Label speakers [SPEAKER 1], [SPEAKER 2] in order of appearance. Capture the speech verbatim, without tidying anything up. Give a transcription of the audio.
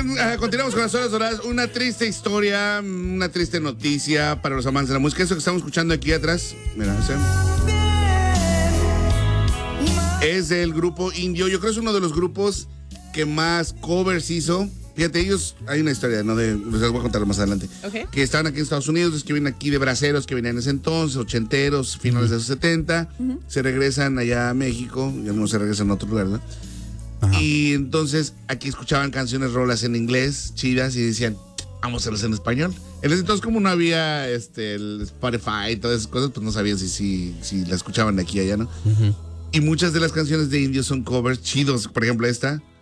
[SPEAKER 1] Oigan, uh, continuamos con las horas doradas. Una triste historia, una triste noticia para los amantes de la música. Eso que estamos escuchando aquí atrás, mira, ¿sí? Es del grupo Indio. Yo creo que es uno de los grupos que más covers hizo. Fíjate, ellos, hay una historia, ¿no? De, les voy a contar más adelante.
[SPEAKER 2] Okay.
[SPEAKER 1] Que estaban aquí en Estados Unidos, que vienen aquí de braceros, que venían en ese entonces, ochenteros, finales uh-huh. de los setenta. Uh-huh. Se regresan allá a México, y algunos se regresan a otro lugar, ¿no? Ajá. Y entonces aquí escuchaban canciones, rolas en inglés, chidas, y decían, vamos a hacerlas en español. En ese entonces, como no había este, el Spotify y todas esas cosas, pues no sabían si, si, si la escuchaban de aquí y allá, ¿no? Uh-huh. Y muchas de las canciones de Indio son covers chidos. Por ejemplo, esta.